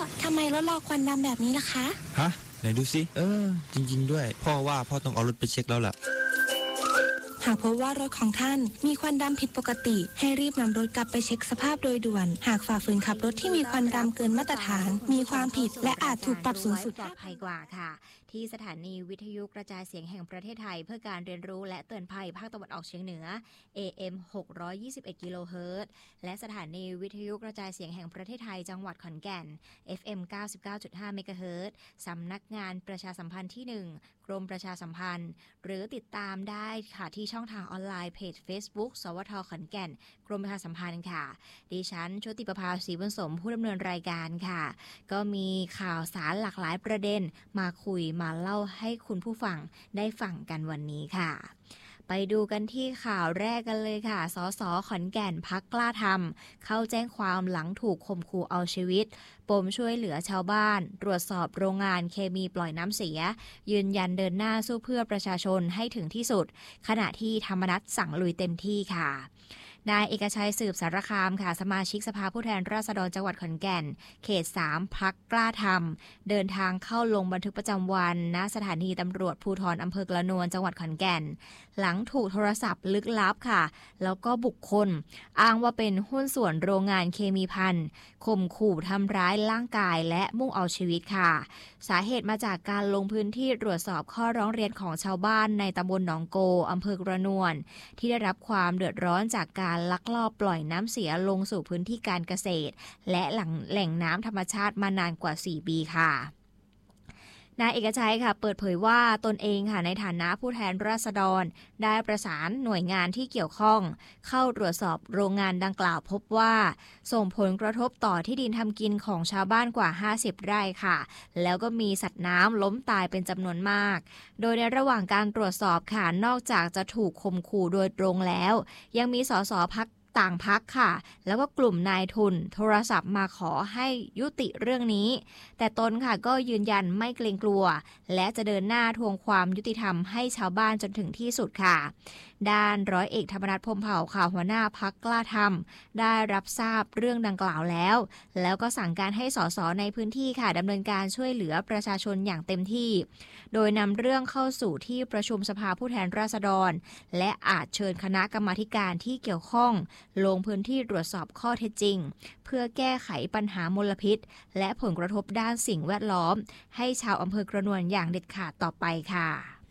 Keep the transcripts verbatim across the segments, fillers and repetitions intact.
ทำไมรถเราควันดำแบบนี้ล่ะคะฮะไหนดูสิเออจริงๆด้วยพ่อว่าพ่อต้องเอารถไปเช็คแล้วล่ะหากพบว่ารถของท่านมีควันดำผิดปกติให้รีบนำรถกลับไปเช็คสภาพโดยด่วนหากฝ่าฝืนขับรถที่มีควันดำเกินมาตรฐานมีความผิดและอาจถูกปรับสูงสุดปลอดภัยกว่าค่ะที่สถานีวิทยุกระจายเสียงแห่งประเทศไทยเพื่อการเรียนรู้และเตือนภัยภาคตะวันออกเฉียงเหนือ เอ เอ็ม หกร้อยยี่สิบเอ็ด กิโลเฮิรตซ์และสถานีวิทยุกระจายเสียงแห่งประเทศไทยจังหวัดขอนแก่น เอฟ เอ็ม เก้าสิบเก้าจุดห้า เมกะเฮิรตซ์สำนักงานประชาสัมพันธ์ที่หนึ่งกรมประชาสัมพันธ์หรือติดตามได้ค่ะที่ช่องทางออนไลน์เพจ Facebook สวทขอนแก่นกรมประชาสัมพันธ์ค่ะดิฉันชุติประภาศรีบุญสมผู้ดำเนินรายการค่ะก็มีข่าวสารหลากหลายประเด็นมาคุยมาเล่าให้คุณผู้ฟังได้ฟังกันวันนี้ค่ะไปดูกันที่ข่าวแรกกันเลยค่ะสสขอนแก่นพรรคกล้าทำเข้าแจ้งความหลังถูกข่มขู่เอาชีวิตปมช่วยเหลือชาวบ้านตรวจสอบโรงงานเคมีปล่อยน้ำเสียยืนยันเดินหน้าสู้เพื่อประชาชนให้ถึงที่สุดขณะที่ธรรมนัสสั่งลุยเต็มที่ค่ะนายเอกชัยสืบสารคามค่ะสมาชิกสภาผู้แทนราษฎรจังหวัดขอนแก่นเขตสามพรรคกล้าทำเดินทางเข้าลงบันทึกประจำวันณสถานีตำรวจภูธรอำเภอกระนวนจังหวัดขอนแก่นหลังถูกโทรศัพท์ลึกลับค่ะแล้วก็บุคคลอ้างว่าเป็นหุ้นส่วนโรงงานเคมีภัณฑ์ข่มขู่ทำร้ายร่างกายและมุ่งเอาชีวิตค่ะสาเหตุมาจากการลงพื้นที่ตรวจสอบข้อร้องเรียนของชาวบ้านในตำบลหนองโกอำเภอกระนวนที่ได้รับความเดือดร้อนจากการลักลอบปล่อยน้ำเสียลงสู่พื้นที่การเกษตรและแหล่งน้ำธรรมชาติมานานกว่าสี่ปีค่ะนายเอกชัยค่ะเปิดเผยว่าตนเองค่ะในฐานะผู้แทนราษฎรได้ประสานหน่วยงานที่เกี่ยวข้องเข้าตรวจสอบโรงงานดังกล่าวพบว่าส่งผลกระทบต่อที่ดินทำกินของชาวบ้านกว่าห้าสิบไร่ค่ะแล้วก็มีสัตว์น้ำล้มตายเป็นจำนวนมากโดยในระหว่างการตรวจสอบค่ะนอกจากจะถูกข่มขู่โดยตรงแล้วยังมีสสพรรคต่างพักค่ะแล้วก็กลุ่มนายทุนโทรศัพท์มาขอให้ยุติเรื่องนี้แต่ตนค่ะก็ยืนยันไม่เกรงกลัวและจะเดินหน้าทวงความยุติธรรมให้ชาวบ้านจนถึงที่สุดค่ะด้านร้อยเอกธรรมนัสพรหมเผ่าค่ะหัวหน้าพรรคกล้าทำได้รับทราบเรื่องดังกล่าวแล้วแล้วก็สั่งการให้สสในพื้นที่ค่ะดำเนินการช่วยเหลือประชาชนอย่างเต็มที่โดยนำเรื่องเข้าสู่ที่ประชุมสภาผู้แทนราษฎรและอาจเชิญคณะกรรมาธิการที่เกี่ยวข้องลงพื้นที่ตรวจสอบข้อเท็จจริงเพื่อแก้ไขปัญหามลพิษและผลกระทบด้านสิ่งแวดล้อมให้ชาวอำเภอกระนวนอย่างเด็ดขาดต่อไปค่ะ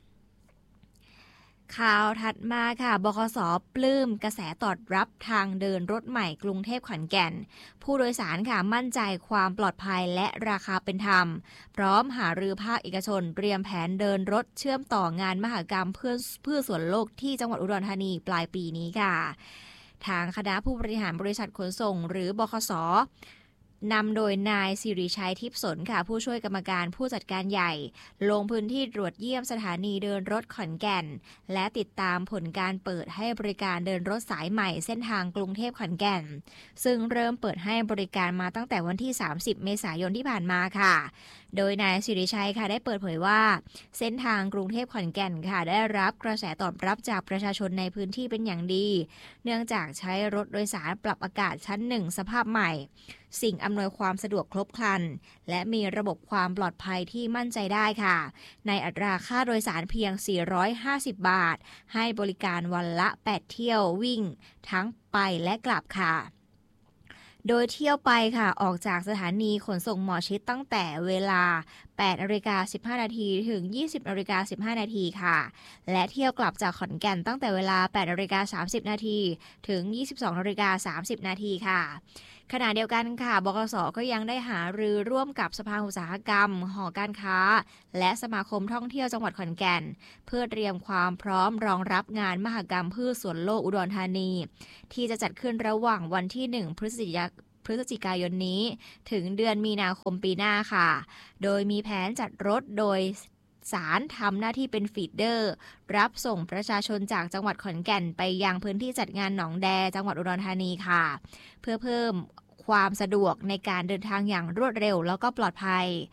ข่าวถัดมาค่ะบขส.ปลื้มกระแสตอบรับทางเดินรถใหม่กรุงเทพขอนแก่นผู้โดยสารค่ะมั่นใจความปลอดภัยและราคาเป็นธรรมพร้อมหารือภาคเอกชนเตรียมแผนเดินรถเชื่อมต่องานมหกรรมเพื่อเพื่อส่วนโลกที่จังหวัดอุดรธานีปลายปีนี้ค่ะทางคณะผู้บริหารบริษัทขนส่งหรือบขส.นำโดยนายสิริชัยทิพย์สนค่ะผู้ช่วยกรรมการผู้จัดการใหญ่ลงพื้นที่ตรวจเยี่ยมสถานีเดินรถขอนแก่นและติดตามผลการเปิดให้บริการเดินรถสายใหม่เส้นทางกรุงเทพขอนแก่นซึ่งเริ่มเปิดให้บริการมาตั้งแต่วันที่สามสิบเมษายนที่ผ่านมาค่ะโดยนายสิริชัยค่ะได้เปิดเผยว่าเส้นทางกรุงเทพขอนแก่นค่ะได้รับกระแสตอบรับจากประชาชนในพื้นที่เป็นอย่างดีเนื่องจากใช้รถโดยสารปรับอากาศชั้นหนึ่งสภาพใหม่สิ่งอำนวยความสะดวกครบครันและมีระบบความปลอดภัยที่มั่นใจได้ค่ะในอัตราค่าโดยสารเพียงสี่ร้อยห้าสิบบาทให้บริการวันละแปดเที่ยววิ่งทั้งไปและกลับค่ะโดยเที่ยวไปค่ะออกจากสถานีขนส่งหมอชิดตั้งแต่เวลา แปดนาฬิกาสิบห้านาทีถึง ยี่สิบนาฬิกาสิบห้านาทีค่ะและเที่ยวกลับจากขอนแก่นตั้งแต่เวลา แปดนาฬิกาสามสิบนาทีถึง ยี่สิบสองนาฬิกาสามสิบนาทีค่ะขณะเดียวกันค่ะบขส.ก็ยังได้หารือร่วมกับสภาอุตสาหกรรมหอการค้าและสมาคมท่องเที่ยวจังหวัดขอนแก่นเพื่อเตรียมความพร้อมรองรับงานมหกรรมพืชสวนโลกอุดรธานีที่จะจัดขึ้นระหว่างวันที่หนึ่งพฤศจิกายนพฤศจิกายนนี้ถึงเดือนมีนาคมปีหน้าค่ะโดยมีแผนจัดรถโดยสารทำหน้าที่เป็นฟีดเดอร์รับส่งประชาชนจากจังหวัดขอนแก่นไปยังพื้นที่จัดงานหนองแดจังหวัดอุดรธานีค่ะเพื่อเพิ่มความสะดวกในการเดินทางอย่างรวดเร็วแล้วก็ปลอดภัย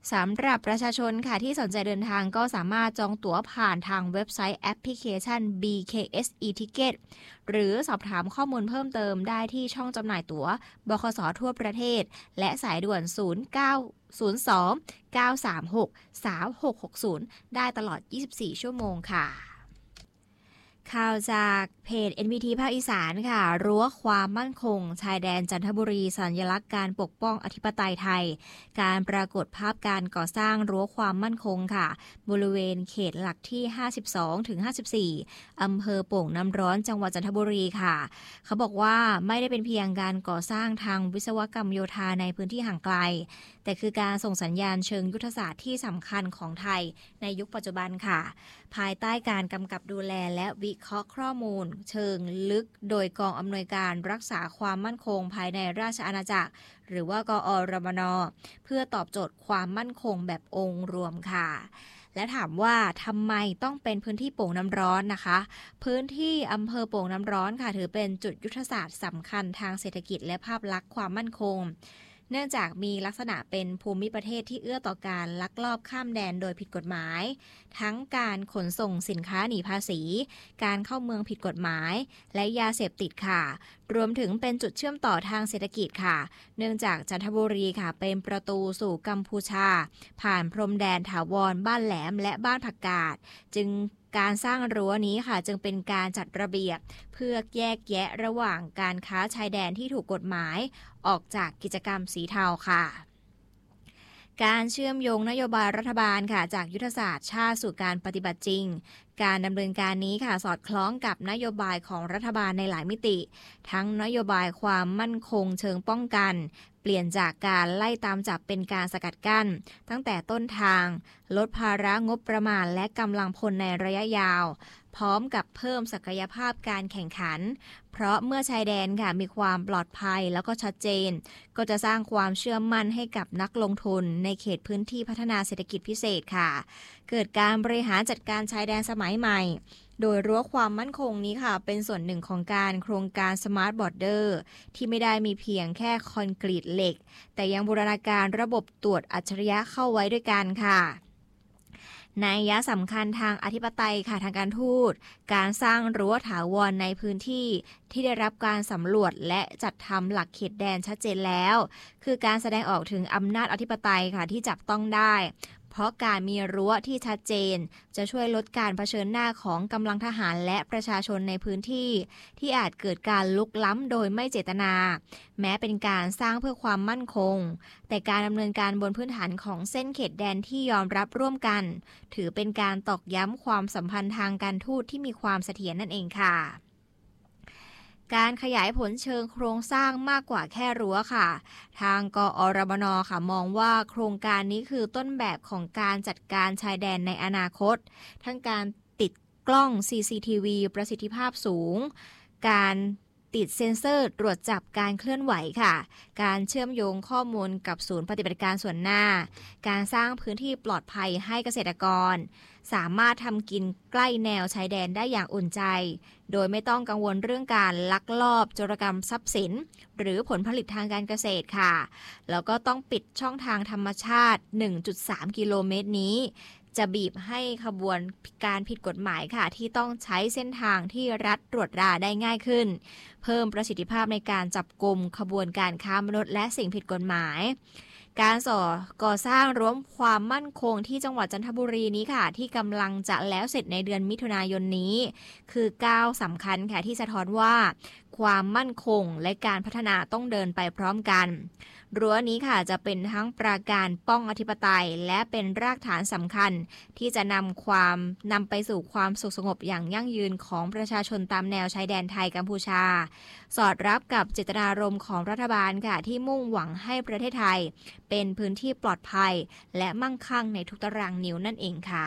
สำหรับประชาชนค่ะที่สนใจเดินทางก็สามารถจองตั๋วผ่านทางเว็บไซต์แอปพลิเคชัน บี เค เอส อี-Ticket หรือสอบถามข้อมูลเพิ่มเติมได้ที่ช่องจำหน่ายตั๋วบขส.ทั่วประเทศและสายด่วน ศูนย์ เก้า ศูนย์ สอง เก้า สาม หก สาม หก หก ศูนย์ ได้ตลอด ยี่สิบสี่ ชั่วโมงค่ะข่าวจากเพจ เอ็น บี ที ภาคอีสานค่ะรั้วความมั่นคงชายแดนจันทบุรีสัญลักษณ์การปกป้องอธิปไตยไทยการปรากฏภาพการก่อสร้างรั้วความมั่นคงค่ะบริเวณเขตหลักที่ ห้าสิบสองถึงห้าสิบสี่ อำเภอโป่งน้ำร้อนจังหวัดจันทบุรีค่ะเขาบอกว่าไม่ได้เป็นเพียงการก่อสร้างทางวิศวกรรมโยธาในพื้นที่ห่างไกลแต่คือการส่งสัญญาณเชิงยุทธศาสตร์ที่สำคัญของไทยในยุคปัจจุบันค่ะภายใต้การกำกับดูแลและวิเคราะห์ข้อมูลเชิงลึกโดยกองอำนวยการรักษาความมั่นคงภายในราชอาณาจักรหรือว่ากอรมน.เพื่อตอบโจทย์ความมั่นคงแบบองค์รวมค่ะและถามว่าทำไมต้องเป็นพื้นที่โป่งน้ำร้อนนะคะพื้นที่อำเภอโป่งน้ำร้อนค่ะถือเป็นจุดยุทธศาสตร์สำคัญทางเศรษฐกิจและภาพลักษณ์ความมั่นคงเนื่องจากมีลักษณะเป็นภูมิประเทศที่เอื้อต่อการลักลอบข้ามแดนโดยผิดกฎหมายทั้งการขนส่งสินค้าหนีภาษีการเข้าเมืองผิดกฎหมายและยาเสพติดค่ะรวมถึงเป็นจุดเชื่อมต่อทางเศรษฐกิจค่ะเนื่องจากจันทบุรีค่ะเป็นประตูสู่กัมพูชาผ่านพรมแดนถาวรบ้านแหลมและบ้านผักกาดจึงการสร้างรั้วนี้ค่ะจึงเป็นการจัดระเบียบเพื่อแยกแยะระหว่างการค้าชายแดนที่ถูกกฎหมายออกจากกิจกรรมสีเทาค่ะการเชื่อมโยงนโยบายรัฐบาลค่ะจากยุทธศาสตร์ชาติสู่การปฏิบัติจริงการดำเนินการนี้ค่ะสอดคล้องกับนโยบายของรัฐบาลในหลายมิติทั้งนโยบายความมั่นคงเชิงป้องกันเปลี่ยนจากการไล่ตามจับเป็นการสกัดกั้นตั้งแต่ต้นทางลดภาระงบประมาณและกำลังพลในระยะยาวพร้อมกับเพิ่มศักยภาพการแข่งขันเพราะเมื่อชายแดนค่ะมีความปลอดภัยแล้วก็ชัดเจนก็จะสร้างความเชื่อมั่นให้กับนักลงทุนในเขตพื้นที่พัฒนาเศรษฐกิจพิเศษค่ะเกิดการบริหารจัดการชายแดนสมัยใหม่โดยรั้วความมั่นคงนี้ค่ะเป็นส่วนหนึ่งของการโครงการ Smart Border ที่ไม่ได้มีเพียงแค่คอนกรีตเหล็กแต่ยังบูรณาการระบบตรวจอัจฉริยะเข้าไว้ด้วยกันค่ะนัยยะสำคัญทางอธิปไตยค่ะทางการทูตการสร้างรั้วถาวรในพื้นที่ที่ได้รับการสำรวจและจัดทำหลักเขตแดนชัดเจนแล้วคือการแสดงออกถึงอำนาจอธิปไตยค่ะที่จับต้องได้เพราะการมีรั้วที่ชัดเจนจะช่วยลดการเผชิญหน้าของกำลังทหารและประชาชนในพื้นที่ที่อาจเกิดการลุกล้ำโดยไม่เจตนาแม้เป็นการสร้างเพื่อความมั่นคงแต่การดำเนินการบนพื้นฐานของเส้นเขตแดนที่ยอมรับร่วมกันถือเป็นการตอกย้ำความสัมพันธ์ทางการทูตที่มีความเสถียรนั่นเองค่ะการขยายผลเชิงโครงสร้างมากกว่าแค่รั้วค่ะทางกอรมน.ค่ะมองว่าโครงการนี้คือต้นแบบของการจัดการชายแดนในอนาคตทั้งการติดกล้อง ซี ซี ที วี ประสิทธิภาพสูงการติดเซ็นเซอร์ตรวจจับการเคลื่อนไหวค่ะการเชื่อมโยงข้อมูลกับศูนย์ปฏิบัติการส่วนหน้าการสร้างพื้นที่ปลอดภัยให้เกษตรกรสามารถทำกินใกล้แนวชายแดนได้อย่างอุ่นใจโดยไม่ต้องกังวลเรื่องการลักลอบโจรกรรมทรัพย์สินหรือผลผลิตทางการเกษตรค่ะแล้วก็ต้องปิดช่องทางธรรมชาติ หนึ่งจุดสาม กิโลเมตรนี้จะบีบให้ขบวนการผิดกฎหมายค่ะที่ต้องใช้เส้นทางที่รัฐตรวจราได้ง่ายขึ้นเพิ่มประสิทธิภาพในการจับกุมขบวนการค้ามนุษย์และสิ่งผิดกฎหมายการส่อก่อสร้างร่วมความมั่นคงที่จังหวัดจันทบุรีนี้ค่ะที่กำลังจะแล้วเสร็จในเดือนมิถุนายนนี้คือก้าวสำคัญค่ะที่สะท้อนว่าความมั่นคงและการพัฒนาต้องเดินไปพร้อมกันรั้วนี้ค่ะจะเป็นทั้งปราการป้องอธิปไตยและเป็นรากฐานสำคัญที่จะนำความนำไปสู่ความสุขสงบอย่างยั่งยืนของประชาชนตามแนวชายแดนไทยกัมพูชาสอดรับกับเจตนารมณ์ของรัฐบาลค่ะที่มุ่งหวังให้ประเทศไทยเป็นพื้นที่ปลอดภัยและมั่งคั่งในทุกตารางนิ้วนั่นเองค่ะ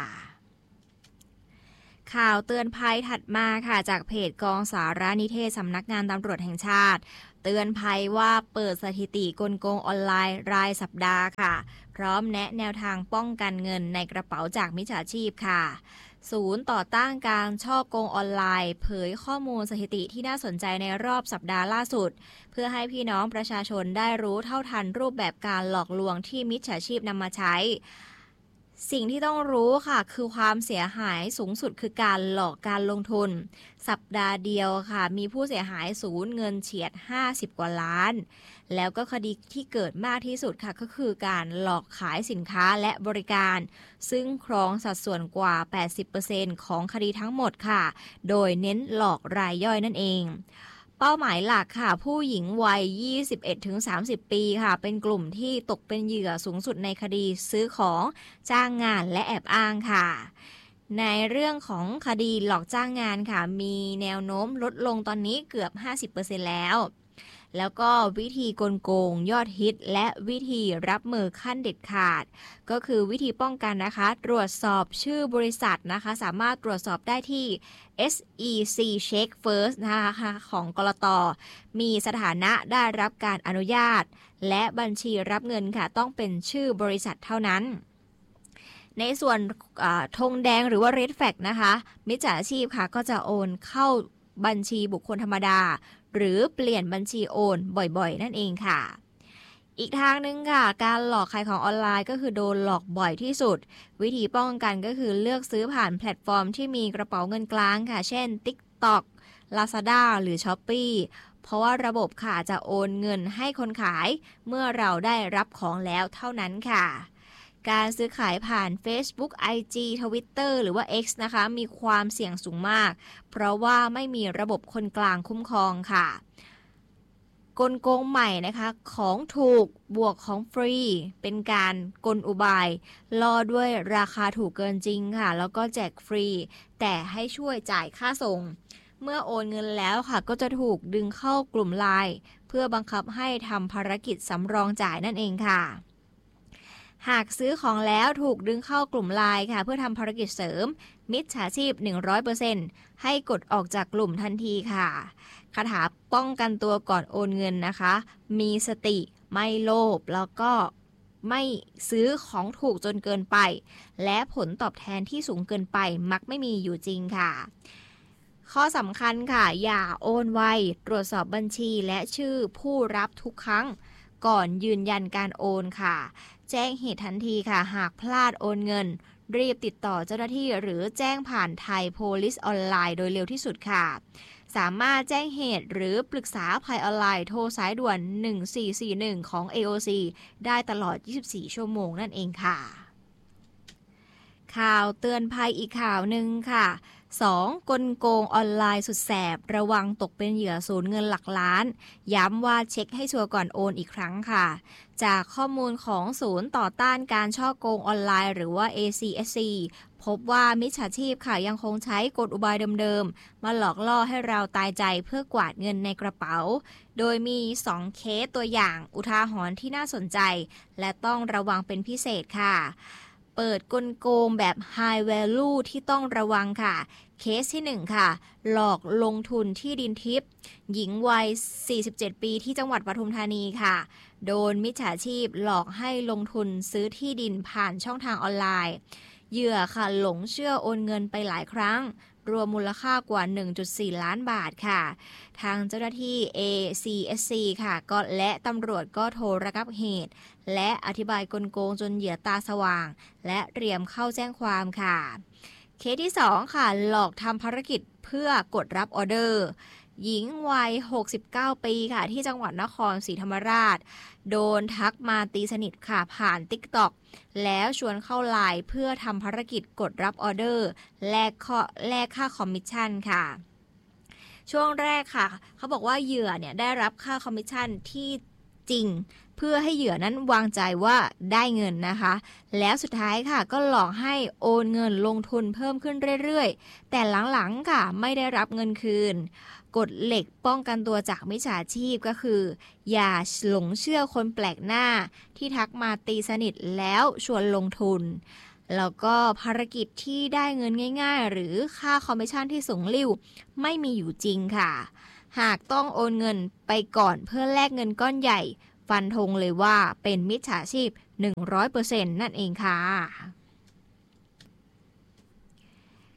ข่าวเตือนภัยถัดมาค่ะจากเพจกองสารนิเทศสำนักงานตำรวจแห่งชาติเตือนภัยว่าเปิดสถิติกลโกงออนไลน์รายสัปดาห์ค่ะพร้อมแนะแนวทางป้องกันเงินในกระเป๋าจากมิจฉาชีพค่ะศูนย์ต่อต้านการฉ้อโกงออนไลน์เผยข้อมูลสถิติที่น่าสนใจในรอบสัปดาห์ล่าสุดเพื่อให้พี่น้องประชาชนได้รู้เท่าทันรูปแบบการหลอกลวงที่มิจฉาชีพนำมาใช้สิ่งที่ต้องรู้ค่ะคือความเสียหายสูงสุดคือการหลอกการลงทุนสัปดาห์เดียวค่ะมีผู้เสียหายสูญเงินเฉียดห้าสิบกว่าล้านแล้วก็คดีที่เกิดมากที่สุดค่ะก็คือการหลอกขายสินค้าและบริการซึ่งครองสัดส่วนกว่า แปดสิบเปอร์เซ็นต์ ของคดีทั้งหมดค่ะโดยเน้นหลอกรายย่อยนั่นเองเป้าหมายหลักค่ะผู้หญิงวัย ยี่สิบเอ็ดถึงสามสิบ ปีค่ะเป็นกลุ่มที่ตกเป็นเหยื่อสูงสุดในคดีซื้อของจ้างงานและแอบอ้างค่ะในเรื่องของคดีหลอกจ้างงานค่ะมีแนวโน้มลดลงตอนนี้เกือบ ห้าสิบเปอร์เซ็นต์ แล้วแล้วก็วิธีกลโกงยอดฮิตและวิธีรับมือขั้นเด็ดขาดก็คือวิธีป้องกันนะคะตรวจสอบชื่อบริษัทนะคะสามารถตรวจสอบได้ที่ เอส อี ซี Check First นะคะของกลต.มีสถานะได้รับการอนุญาตและบัญชีรับเงินค่ะต้องเป็นชื่อบริษัทเท่านั้นในส่วนธงแดงหรือว่า Red Flag นะคะมิจฉาชีพค่ะก็จะโอนเข้าบัญชีบุคคลธรรมดาหรือเปลี่ยนบัญชีโอนบ่อยๆนั่นเองค่ะอีกทางนึงค่ะการหลอกขายของออนไลน์ก็คือโดนหลอกบ่อยที่สุดวิธีป้องกันก็คือเลือกซื้อผ่านแพลตฟอร์มที่มีกระเป๋าเงินกลางค่ะเช่น TikTok Lazada หรือ Shopee เพราะว่าระบบค่ะจะโอนเงินให้คนขายเมื่อเราได้รับของแล้วเท่านั้นค่ะการซื้อขายผ่าน Facebook ไอ จี Twitter หรือว่า X นะคะมีความเสี่ยงสูงมากเพราะว่าไม่มีระบบคนกลางคุ้มครองค่ะกลโกงใหม่นะคะของถูกบวกของฟรีเป็นการกลอุบายล่อด้วยราคาถูกเกินจริงค่ะแล้วก็แจกฟรีแต่ให้ช่วยจ่ายค่าส่งเมื่อโอนเงินแล้วค่ะก็จะถูกดึงเข้ากลุ่มไลน์เพื่อบังคับให้ทำภารกิจสำรองจ่ายนั่นเองค่ะหากซื้อของแล้วถูกดึงเข้ากลุ่มไลน์ค่ะเพื่อทำภารกิจเสริมมิจฉาชีพ หนึ่งร้อยเปอร์เซ็นต์ ให้กดออกจากกลุ่มทันทีค่ะคาถาป้องกันตัวก่อนโอนเงินนะคะมีสติไม่โลภแล้วก็ไม่ซื้อของถูกจนเกินไปและผลตอบแทนที่สูงเกินไปมักไม่มีอยู่จริงค่ะข้อสำคัญค่ะอย่าโอนไวตรวจสอบบัญชีและชื่อผู้รับทุกครั้งก่อนยืนยันการโอนค่ะแจ้งเหตุทันทีค่ะหากพลาดโอนเงินรีบติดต่อเจ้าหน้าที่หรือแจ้งผ่านไทยโพลิสออนไลน์โดยเร็วที่สุดค่ะสามารถแจ้งเหตุหรือปรึกษาภัยออนไลน์โทรสายด่วนหนึ่งสี่สี่หนึ่งของ เอ โอ ซี ได้ตลอดยี่สิบสี่ชั่วโมงนั่นเองค่ะข่าวเตือนภัยอีกข่าวหนึ่งค่ะสองกลโกงออนไลน์สุดแสบระวังตกเป็นเหยื่อสูญเงินหลักล้านย้ำว่าเช็คให้ชัวร์ก่อนโอนอีกครั้งค่ะจากข้อมูลของศูนย์ต่อต้านการฉ้อโกงออนไลน์หรือว่า เอ ซี เอส ซี พบว่ามิจฉาชีพค่ะยังคงใช้กลอุบายเดิมๆมาหลอกล่อให้เราตายใจเพื่อกวาดเงินในกระเป๋าโดยมีสองเคสตัวอย่างอุทาหรณ์ที่น่าสนใจและต้องระวังเป็นพิเศษค่ะเปิดกลโกงแบบ High Value ที่ต้องระวังค่ะเคสที่หนึ่งค่ะหลอกลงทุนที่ดินทิพย์หญิงวัยสี่สิบเจ็ดปีที่จังหวัดปทุมธานีค่ะโดนมิจฉาชีพหลอกให้ลงทุนซื้อที่ดินผ่านช่องทางออนไลน์เหยื่อค่ะหลงเชื่อโอนเงินไปหลายครั้งรวมมูลค่ากว่า หนึ่งจุดสี่ ล้านบาทค่ะทางเจ้าหน้าที่ เอ ซี เอส ซี ค่ะก็และตำรวจก็โทรระงับเหตุและอธิบายกลโกงจนเหยื่อตาสว่างและเตรียมเข้าแจ้งความค่ะเคสที่สองค่ะหลอกทำภารกิจเพื่อกดรับออเดอร์หญิงวัยหกสิบเก้าปีค่ะที่จังหวัดนครศรีธรรมราชโดนทักมาตีสนิทค่ะผ่าน TikTok แล้วชวนเข้าไลน์เพื่อทำภารกิจกดรับออเดอร์แลกข้อแลกค่าคอมมิชชั่นค่ะช่วงแรกค่ะเขาบอกว่าเหยื่อเนี่ยได้รับค่าคอมมิชชั่นที่จริงเพื่อให้เหยื่อนั้นวางใจว่าได้เงินนะคะแล้วสุดท้ายค่ะก็หลอกให้โอนเงินลงทุนเพิ่มขึ้นเรื่อยๆแต่หลังๆค่ะไม่ได้รับเงินคืนกฎเหล็กป้องกันตัวจากมิจฉาชีพก็คืออย่าหลงเชื่อคนแปลกหน้าที่ทักมาตีสนิทแล้วชวนลงทุนแล้วก็ภารกิจที่ได้เงินง่ายๆหรือค่าคอมมิชชั่นที่สูงลิ่วไม่มีอยู่จริงค่ะหากต้องโอนเงินไปก่อนเพื่อแลกเงินก้อนใหญ่ฟันธงเลยว่าเป็นมิจฉาชีพ หนึ่งร้อยเปอร์เซ็นต์ นั่นเองค่ะ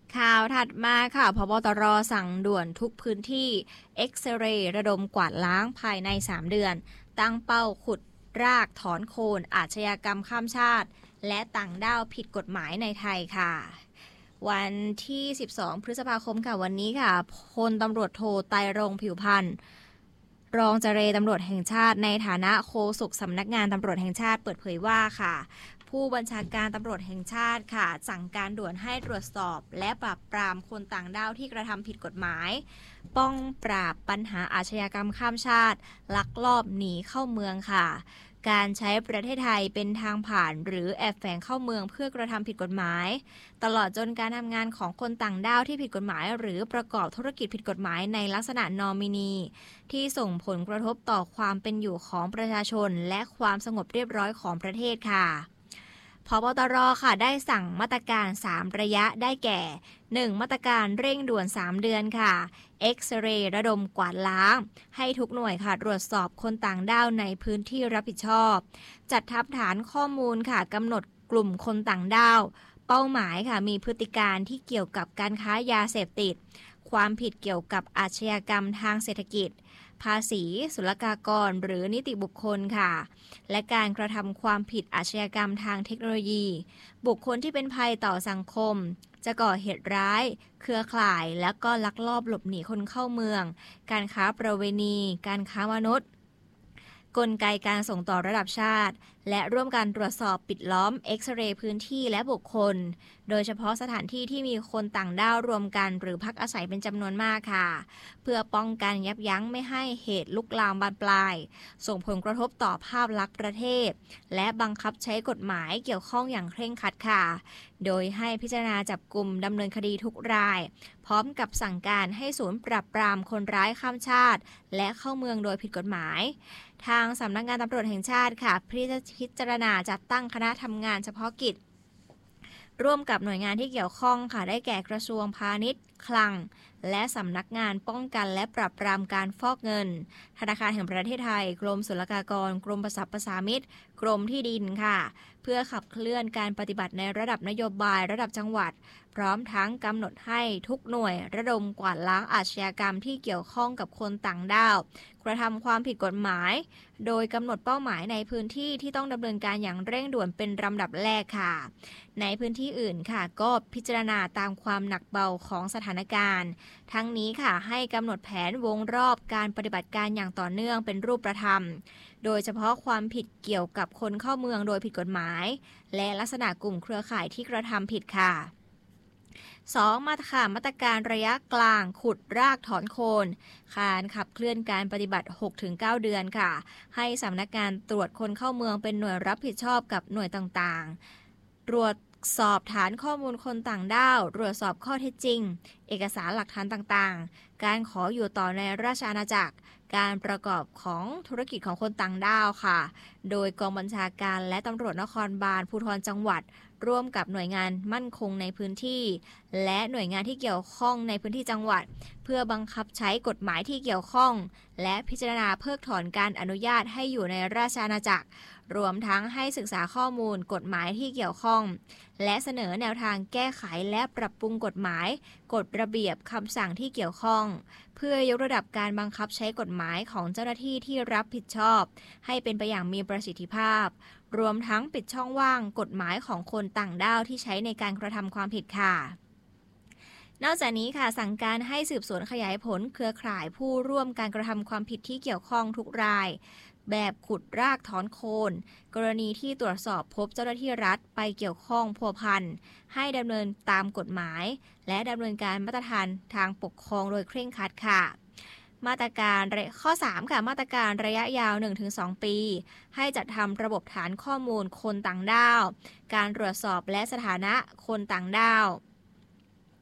ข่าวถัดมาค่ะผบ.ตร.สั่งด่วนทุกพื้นที่เอ็กซเรย์ระดมกวาดล้างภายในสามเดือนตั้งเป้าขุดรากถอนโคนอาชญากรรมข้ามชาติและต่างด้าวผิดกฎหมายในไทยค่ะวันที่สิบสองพฤษภาคมค่ะวันนี้ค่ะพลตำรวจโทไตรรงค์ผิวพรรณรองเจรตำรวจแห่งชาติในฐานะโฆษกสำนักงานตำรวจแห่งชาติเปิดเผยว่าค่ะผู้บัญชาการตำรวจแห่งชาติค่ะสั่งการด่วนให้ตรวจสอบและปราบปรามคนต่างด้าวที่กระทำผิดกฎหมายป้องปราบปัญหาอาชญากรรมข้ามชาติลักลอบหนีเข้าเมืองค่ะการใช้ประเทศไทยเป็นทางผ่านหรือแอบแฝงเข้าเมืองเพื่อกระทำผิดกฎหมายตลอดจนการทำงานของคนต่างด้าวที่ผิดกฎหมายหรือประกอบธุรกิจผิดกฎหมายในลักษณะนอมินีที่ส่งผลกระทบต่อความเป็นอยู่ของประชาชนและความสงบเรียบร้อยของประเทศค่ะผบ.ตร.ค่ะได้สั่งมาตรการสามระยะได้แก่หนึ่งมาตรการเร่งด่วนสามเดือนค่ะเอ็กซเรย์ระดมกวาดล้างให้ทุกหน่วยค่ะตรวจสอบคนต่างด้าวในพื้นที่รับผิดชอบจัดทับฐานข้อมูลค่ะกำหนดกลุ่มคนต่างด้าวเป้าหมายค่ะมีพฤติการที่เกี่ยวกับการค้ายาเสพติดความผิดเกี่ยวกับอาชญากรรมทางเศรษฐกิจภาษีศุลกากรหรือนิติบุคคลค่ะและการกระทำความผิดอาชญากรรมทางเทคโนโลยีบุคคลที่เป็นภัยต่อสังคมจะก่อเหตุร้ายเครือข่ายและก็ลักลอบหลบหนีคนเข้าเมืองการค้าประเวณีการค้ามนุษย์กลไกการส่งต่อระดับชาติและร่วมกันตรวจสอบปิดล้อมเอ็กซเรย์พื้นที่และบุคคลโดยเฉพาะสถานที่ที่มีคนต่างด้าวรวมกันหรือพักอาศัยเป็นจำนวนมากค่ะเพื่อป้องกันยับยั้งไม่ให้เหตุลุกลามบานปลายส่งผลกระทบต่อภาพลักษณ์ประเทศและบังคับใช้กฎหมายเกี่ยวข้องอย่างเคร่งครัดค่ะโดยให้พิจารณาจับกุมดำเนินคดีทุกรายพร้อมกับสั่งการให้ศูนย์ปราบปรามคนร้ายข้ามชาติและเข้าเมืองโดยผิดกฎหมายทางสำนักงานตำรวจแห่งชาติค่ะพิจารณาจัดตั้งคณะทำงานเฉพาะกิจร่วมกับหน่วยงานที่เกี่ยวข้องค่ะได้แก่กระทรวงพาณิชย์คลังและสำนักงานป้องกันและปราบปรามการฟอกเงินธนาคารแห่งประเทศไทยกรมศุลกากรกรมสรรพสามิตกรมที่ดินค่ะเพื่อขับเคลื่อนการปฏิบัติในระดับนโยบายระดับจังหวัดพร้อมทั้งกำหนดให้ทุกหน่วยระดมกวาดล้างอาชญากรรมที่เกี่ยวข้องกับคนต่างด้าวกระทำความผิดกฎหมายโดยกำหนดเป้าหมายในพื้นที่ที่ต้องดำเนินการอย่างเร่งด่วนเป็นลำดับแรกค่ะในพื้นที่อื่นค่ะก็พิจารณาตามความหนักเบาของสถานการณ์ทั้งนี้ค่ะให้กำหนดแผนวงรอบการปฏิบัติการอย่างต่อเนื่องเป็นรูปธรรมโดยเฉพาะความผิดเกี่ยวกับคนเข้าเมืองโดยผิดกฎหมายและลักษณะกลุ่มเครือข่ายที่กระทำผิดค่ะสองมาตรการมาตรการระยะกลางขุดรากถอนโคนการขับเคลื่อนการปฏิบัติ หกถึงเก้า เดือนค่ะให้สำนักงานตรวจคนเข้าเมืองเป็นหน่วยรับผิดชอบกับหน่วยต่างๆตรวจสอบฐานข้อมูลคนต่างด้าวตรวจสอบข้อเท็จจริงเอกสารหลักฐานต่างๆการขออยู่ต่อในราชอาณาจักรการประกอบของธุรกิจของคนต่างด้าวค่ะโดยกองบัญชาการและตำรวจนครบาลภูธรจังหวัดร่วมกับหน่วยงานมั่นคงในพื้นที่และหน่วยงานที่เกี่ยวข้องในพื้นที่จังหวัดเพื่อบังคับใช้กฎหมายที่เกี่ยวข้องและพิจารณาเพิกถอนการอนุญาตให้อยู่ในราชอาณาจักรรวมทั้งให้ศึกษาข้อมูลกฎหมายที่เกี่ยวข้องและเสนอแนวทางแก้ไขและปรับปรุงกฎหมายกฎระเบียบคำสั่งที่เกี่ยวข้องเพื่อยกระดับการบังคับใช้กฎหมายของเจ้าหน้าที่ที่รับผิดชอบให้เป็นไปอย่างมีประสิทธิภาพรวมทั้งปิดช่องว่างกฎหมายของคนต่างด้าวที่ใช้ในการกระทำความผิดค่ะนอกจากนี้ค่ะสั่งการให้สืบสวนขยายผลเครือข่ายผู้ร่วมการกระทำความผิดที่เกี่ยวข้องทุกรายแบบขุดรากถอนโคนกรณีที่ตรวจสอบพบเจ้าหน้าที่รัฐไปเกี่ยวข้องพัวพันให้ดำเนินตามกฎหมายและดำเนินการมาตรฐานทางปกครองโดยเคร่งครัดค่ะมาตรการข้อสามค่ะมาตรการระยะยาว หนึ่งถึงสอง ปีให้จัดทำระบบฐานข้อมูลคนต่างด้าวการตรวจสอบและสถานะคนต่างด้าว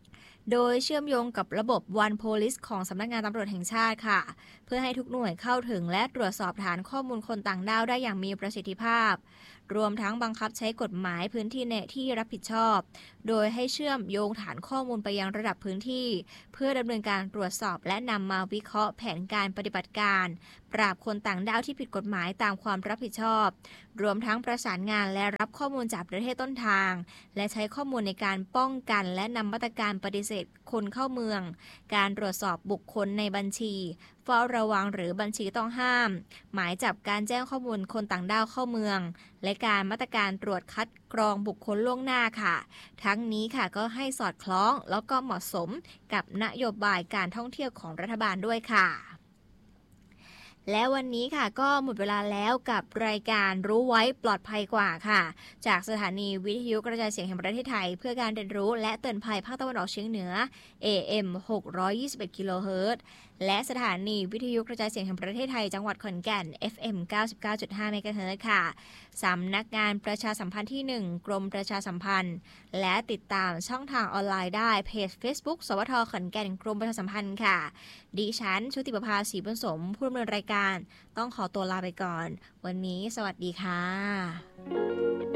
โดยเชื่อมโยงกับระบบ One Police ของสำนักงานตำรวจแห่งชาติค่ะเพื่อให้ทุกหน่วยเข้าถึงและตรวจสอบฐานข้อมูลคนต่างด้าวได้อย่างมีประสิทธิภาพรวมทั้งบังคับใช้กฎหมายพื้นที่ในที่รับผิดชอบโดยให้เชื่อมโยงฐานข้อมูลไปยังระดับพื้นที่เพื่อดำเนินการตรวจสอบและนำมาวิเคราะห์แผนการปฏิบัติการปราบคนต่างด้าวที่ผิดกฎหมายตามความรับผิดชอบรวมทั้งประสานงานและรับข้อมูลจากประเทศต้นทางและใช้ข้อมูลในการป้องกันและนำมาตรการปฏิเสธคนเข้าเมืองการตรวจสอบบุคคลในบัญชีเฝ้าระวังหรือบัญชีต้องห้ามหมายจับการแจ้งข้อมูลคนต่างด้าวเข้าเมืองและการมาตรการตรวจคัดกรองบุคคลล่วงหน้าค่ะทั้งนี้ค่ะก็ให้สอดคล้องแล้วก็เหมาะสมกับนโยบายการท่องเที่ยวของรัฐบาลด้วยค่ะและวันนี้ค่ะก็หมดเวลาแล้วกับรายการรู้ไว้ปลอดภัยกว่าค่ะจากสถานีวิทยุกระจายเสียงแห่งประเทศไทยเพื่อการเรียนรู้และเตือนภัยภาคตะวันออกเฉียงเหนือ เอ เอ็ม หกร้อยยี่สิบเอ็ด กิโลเฮิรตซ์และสถานีวิทยุกระจายเสียงแห่งประเทศไทยจังหวัดขอนแก่น เอฟ เอ็ม เก้าสิบเก้าจุดห้า เมกะเฮิรตซ์ค่ะสำนักงานประชาสัมพันธ์ที่หนึ่งกรมประชาสัมพันธ์และติดตามช่องทางออนไลน์ได้เพจ Facebook สวทขอนแก่นกรมประชาสัมพันธ์ค่ะดิฉันชุติประภาศรีบุญสมผู้ดำเนินรายการต้องขอตัวลาไปก่อนวันนี้สวัสดีค่ะ